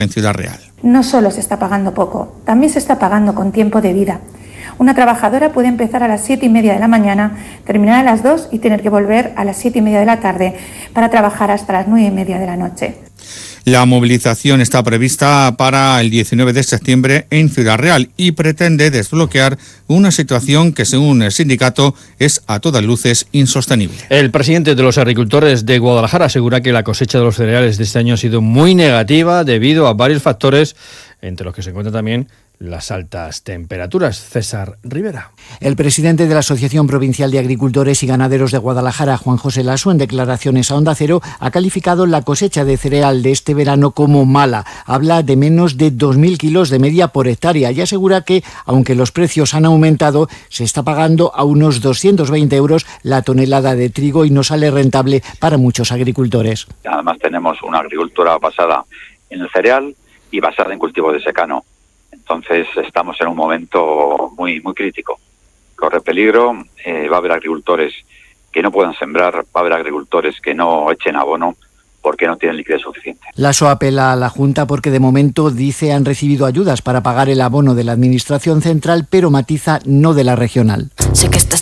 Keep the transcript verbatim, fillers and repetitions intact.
en Ciudad Real. No solo se está pagando poco, también se está pagando con tiempo de vida. Una trabajadora puede empezar a las siete y media de la mañana, terminar a las dos y tener que volver a las siete y media de la tarde para trabajar hasta las nueve y media de la noche. La movilización está prevista para el diecinueve de septiembre en Ciudad Real y pretende desbloquear una situación que, según el sindicato, es a todas luces insostenible. El presidente de los agricultores de Guadalajara asegura que la cosecha de los cereales de este año ha sido muy negativa debido a varios factores, entre los que se encuentra también las altas temperaturas. César Rivera. El presidente de la Asociación Provincial de Agricultores y Ganaderos de Guadalajara, Juan José Lasso, en declaraciones a Onda Cero, ha calificado la cosecha de cereal de este verano como mala. Habla de menos de dos mil kilos de media por hectárea y asegura que, aunque los precios han aumentado, se está pagando a unos doscientos veinte euros la tonelada de trigo y no sale rentable para muchos agricultores. Además tenemos una agricultura basada en el cereal y basada en cultivo de secano. Entonces estamos en un momento muy muy crítico. Corre peligro, eh, va a haber agricultores que no puedan sembrar, va a haber agricultores que no echen abono porque no tienen liquidez suficiente. Lasso apela a la Junta porque de momento dice han recibido ayudas para pagar el abono de la Administración Central, pero matiza no de la regional. Sé que estás